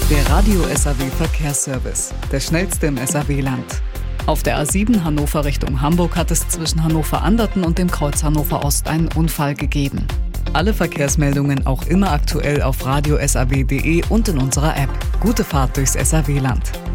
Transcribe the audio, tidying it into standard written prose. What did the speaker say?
Der Radio SAW Verkehrsservice, der schnellste im SAW-Land. Auf der A7 Hannover Richtung Hamburg hat es zwischen Hannover-Anderten und dem Kreuz Hannover Ost einen Unfall gegeben. Alle Verkehrsmeldungen auch immer aktuell auf radiosaw.de und in unserer App. Gute Fahrt durchs SAW-Land.